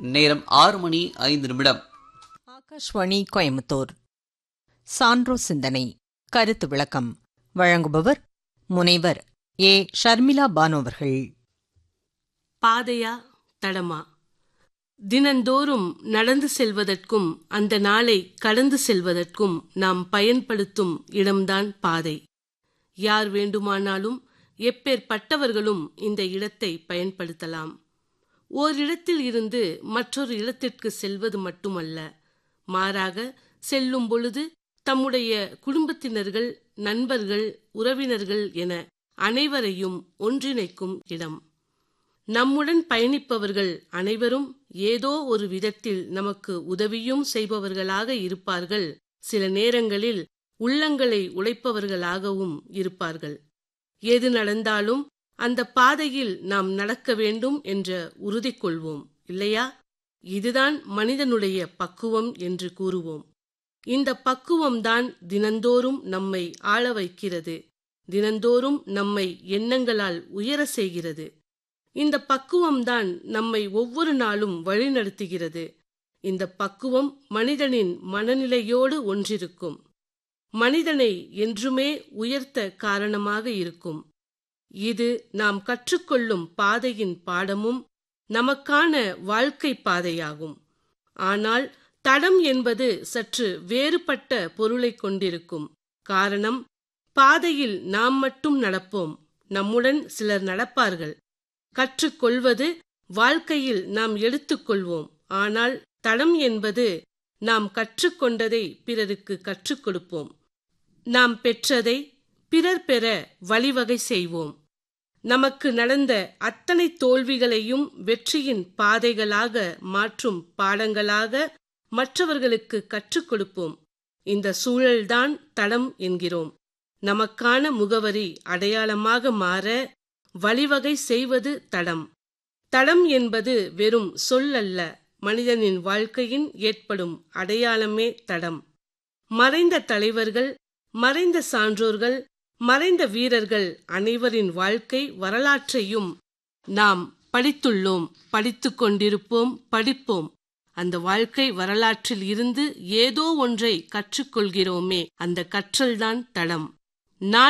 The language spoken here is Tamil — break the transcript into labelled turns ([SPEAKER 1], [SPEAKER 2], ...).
[SPEAKER 1] நேரம் 6:05.
[SPEAKER 2] ஆகாஷ்வாணி கோயம்புத்தூர். சான்றோ சிந்தனை கருத்து விளக்கம் வழங்குபவர் முனைவர் ஏ. ஷர்மிளா பானு அவர்கள்.
[SPEAKER 3] பாதையா தடமா? தினந்தோறும் நடந்து செல்வதற்கும் அந்த நாளை கடந்து செல்வதற்கும் நாம் பயன்படுத்தும் இடம்தான் பாதை. யார் வேண்டுமானாலும் எப்பேற்பட்டவர்களும் இந்த இடத்தை பயன்படுத்தலாம். ஓரிடத்தில் இருந்து மற்றொரு இடத்திற்கு செல்வது மட்டுமல்ல, மாறாக செல்லும் பொழுது தம்முடைய குடும்பத்தினர்கள், நண்பர்கள், உறவினர்கள் என அனைவரையும் ஒன்றிணைக்கும் இடம். நம்முடன் பயணிப்பவர்கள் அனைவரும் ஏதோ ஒரு விதத்தில் நமக்கு உதவியும் செய்பவர்களாக இருப்பார்கள். சில நேரங்களில் உள்ளங்களை உடைப்பவர்களாகவும் இருப்பார்கள். எது நடந்தாலும் அந்த பாதையில் நாம் நடக்க வேண்டும் என்ற உறுதி கொள்வோம், இல்லையா? இதுதான் மனிதனுடைய பக்குவம் என்று கூறுவோம். இந்த பக்குவம்தான் தினந்தோறும் நம்மை ஆள வைக்கிறது, தினந்தோறும் நம்மை எண்ணங்களால் உயர செய்கிறது. இந்த பக்குவம்தான் நம்மை ஒவ்வொரு நாளும் வழிநடத்துகிறது. இந்த பக்குவம் மனிதனின் மனநிலையோடு ஒன்றிருக்கும். மனிதனை என்றுமே உயர்த்த காரணமாக இருக்கும். இது நாம் கற்றுக்கொள்ளும் பாதையின் பாடமும் நமக்கான வாழ்க்கை பாதையாகும். ஆனால் தடம் என்பது சற்று வேறுபட்ட பொருளை கொண்டிருக்கும். காரணம், பாதையில் நாம் மட்டும் நடப்போம், நம்முடன் சிலர் நடப்பார்கள். கற்றுக்கொள்வது வாழ்க்கையில் நாம் எடுத்துக்கொள்வோம். ஆனால் தடம் என்பது நாம் கற்றுக்கொண்டதை பிறருக்கு கற்றுக் கொடுப்போம். நாம் பெற்றதை பிறர் பெற வழிவகை செய்வோம். நமக்கு நடந்த அத்தனை தோல்விகளையும் வெற்றியின் பாதைகளாக மாற்றும் பாடங்களாக மற்றவர்களுக்கு கற்றுக் கொடுப்போம். இந்த சூழல்தான் தடம் என்கிறோம். நமக்கான முகவரி, அடையாளமாக மாற வழிவகை செய்வது தடம். தடம் என்பது வெறும் சொல் அல்ல, மனிதனின் வாழ்க்கையின் ஏற்படும் அடையாளமே தடம். மறைந்த தலைவர்கள், மறைந்த சான்றோர்கள், மறைந்த வீரர்கள் அனைவரின் வாழ்க்கை வரலாற்றையும் நாம் படித்துள்ளோம், படித்துக் கொண்டிருப்போம், படிப்போம். அந்த வாழ்க்கை வரலாற்றில் இருந்து ஏதோ ஒன்றை கற்றுக்கொள்கிறோமே, அந்த கற்றல்தான் தடம்.